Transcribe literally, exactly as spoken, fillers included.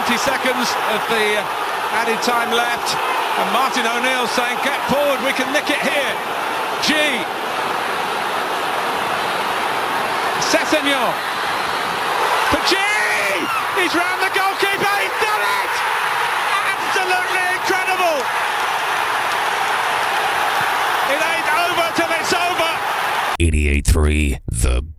twenty seconds of the added time left, and Martin O'Neill saying, get forward, we can nick it here. G. Sessegnon. For G! He's round the goalkeeper, he's done it! Absolutely incredible! It ain't over till it's over! eighty-eight three, The